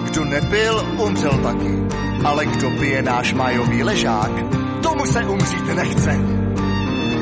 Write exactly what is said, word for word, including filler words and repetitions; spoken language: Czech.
Kdo nepil, umřel taky. Ale kdo pije náš májový ležák, tomu se umřít nechce.